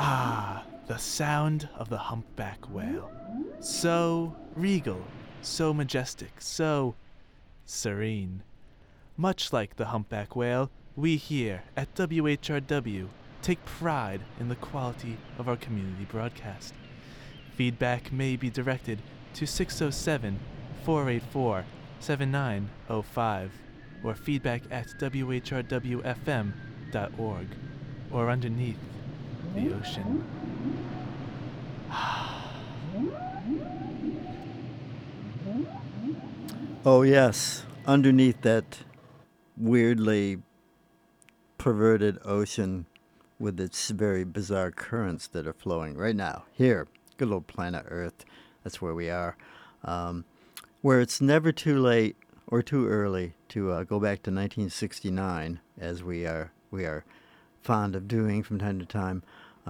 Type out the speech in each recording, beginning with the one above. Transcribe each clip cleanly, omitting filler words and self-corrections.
Ah, the sound of the humpback whale. So regal, so majestic, so serene. Much like the humpback whale, we here at WHRW take pride in the quality of our community broadcast. Feedback may be directed to 607 484 7905 or feedback at whrwfm.org or underneath the ocean. Oh, yes. Underneath that weirdly perverted ocean with its very bizarre currents that are flowing right now. Here, good old planet Earth. That's where we are. Where it's never too late or too early to go back to 1969, as we are fond of doing from time to time,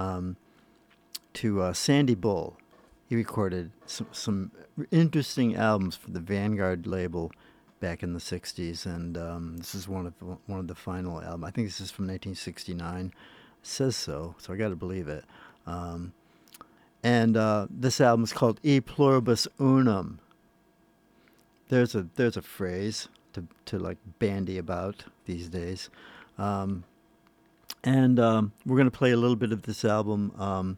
to Sandy Bull. He recorded some interesting albums for the Vanguard label back in the 60s, and this is one of the final albums. I think this is from 1969. It says so I got to believe it. And this album is called E Pluribus Unum. There's a phrase to like bandy about these days. And we're going to play a little bit of this album.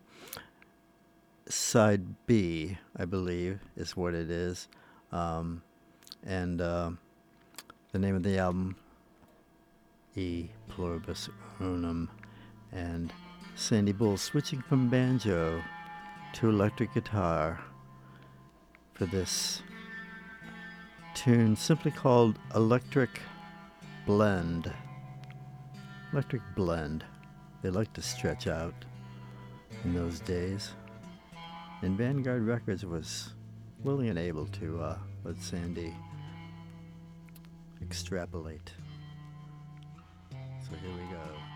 Side B, I believe, is what it is. And the name of the album, E Pluribus Unum. And Sandy Bull switching from banjo to electric guitar for this tune simply called Electric Blend. Electric Blend. They like to stretch out in those days. And Vanguard Records was willing and able to let Sandy extrapolate. So here we go.